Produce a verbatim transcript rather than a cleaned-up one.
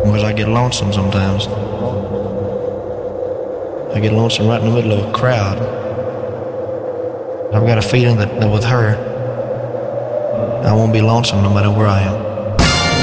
because I get lonesome sometimes. I get lonesome right in the middle of a crowd. I've got a feeling that, that with her, I won't be lonesome no matter where I am.